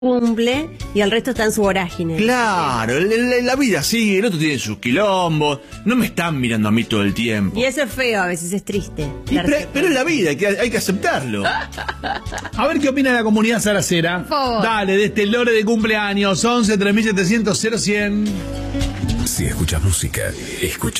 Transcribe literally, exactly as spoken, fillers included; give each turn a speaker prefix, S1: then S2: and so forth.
S1: cumple y el resto está en su vorágine.
S2: Claro, la, la vida sigue, el otro tiene sus quilombos, no me están mirando a mí todo el tiempo.
S1: Y eso es feo, a veces es triste.
S2: Y pre, pero es la vida, hay que, hay que aceptarlo.
S3: A ver qué opina la comunidad zaracera.
S1: Por favor.
S3: Dale, de este lore de cumpleaños, once tres mil setecientos cero cien.
S4: Si escuchas música, escucha